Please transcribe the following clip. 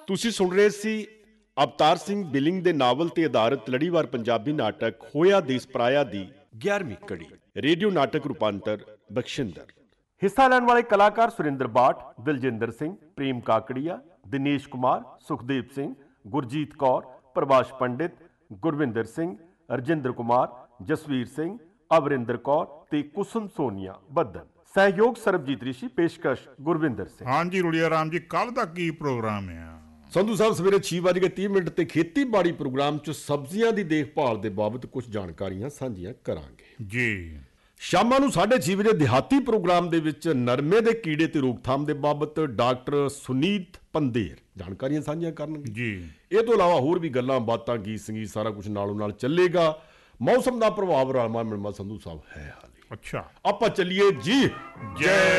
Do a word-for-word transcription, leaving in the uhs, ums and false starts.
ਤੁਸੀਂ ਸੁਣ ਰਹੇ ਸੀ ਅਵਤਾਰ ਸਿੰਘ ਬਿਲਿੰਗ ਦੇ ਨਾਵਲ ਤੇ ਆਧਾਰਿਤ ਲੜੀਵਾਰ ਪੰਜਾਬੀ ਨਾਟਕ ਹੋਇਆ ਦੇਸ ਪਰਾਇਆ ਦੀ ਗਿਆਰਵੀਂ ਕੜੀ। ਰੇਡੀਓ ਨਾਟਕ ਰੂਪਾਂਤਰ ਬਖਸ਼ਿੰਦਰ। ਹਿੱਸਾ ਲੈਣ ਵਾਲੇ ਕਲਾਕਾਰ ਸੁਰਿੰਦਰ ਬਾਠ, ਦਿਲਜਿੰਦਰ ਸਿੰਘ, ਪ੍ਰੇਮ ਕਾਕੜੀਆ, ਦਿਨੇਸ਼ ਕੁਮਾਰ, ਸੁਖਦੇਵ ਸਿੰਘ, ਗੁਰਜੀਤ ਕੌਰ, ਪ੍ਰਭਾਸ਼ ਪੰਡਿਤ, ਗੁਰਵਿੰਦਰ ਸਿੰਘ, ਰਜਿੰਦਰ ਕੁਮਾਰ, ਜਸਵੀਰ ਸਿੰਘ, ਅਵਰਿੰਦਰ ਕੌਰ ਤੇ ਕੁਸਮ ਸੋਨੀਆ ਬੱਦਲ। ਸਹਿਯੋਗ ਸਰਬਜੀਤ ਰਿਸ਼ੀ, ਪੇਸ਼ਕਸ਼ ਗੁਰਵਿੰਦਰ ਸਿੰਘ। ਹਾਂਜੀ ਰੁੜੀਆ ਰਾਮ ਜੀ, ਕੱਲ ਦਾ ਕੀ ਪ੍ਰੋਗਰਾਮ ਆ? ਸੰਧੂ ਸਾਹਿਬ ਸਵੇਰੇ ਛੇ ਵੱਜ ਕੇ ਤੀਹ ਮਿੰਟ ਤੇ ਖੇਤੀਬਾੜੀ ਪ੍ਰੋਗਰਾਮ 'ਚ ਸਬਜ਼ੀਆਂ ਦੀ ਦੇਖਭਾਲ ਦੇ ਬਾਬਤ ਕੁਝ ਜਾਣਕਾਰੀਆਂ ਸਾਂਝੀਆਂ ਕਰਾਂਗੇ ਜੀ। ਸ਼ਾਮਾਂ ਨੂੰ ਸਾਢੇ ਛੇ ਵਜੇ ਦਿਹਾਤੀ ਪ੍ਰੋਗਰਾਮ ਦੇ ਵਿੱਚ ਨਰਮੇ ਦੇ ਕੀੜੇ ਤੇ ਰੋਕਥਾਮ ਦੇ ਬਾਬਤ ਡਾਕਟਰ ਸੁਨੀਤ ਪੰਦੇਰ ਜਾਣਕਾਰੀਆਂ ਸਾਂਝੀਆਂ ਕਰਨਗੇ ਜੀ। ਇਹ ਤੋਂ ਇਲਾਵਾ ਹੋਰ ਵੀ ਗੱਲਾਂ ਬਾਤਾਂ, ਗੀਤ ਸੰਗੀਤ ਸਾਰਾ ਕੁਝ ਨਾਲੋਂ ਨਾਲ ਚੱਲੇਗਾ। ਮੌਸਮ ਦਾ ਪ੍ਰਭਾਵ ਰਾਮਾ ਮਿਲਮਾ ਸੰਧੂ ਸਾਹਿਬ ਹੈ ਹਾਲੇ। ਅੱਛਾ, ਆਪਾਂ ਚੱਲੀਏ ਜੀ। ਜੈ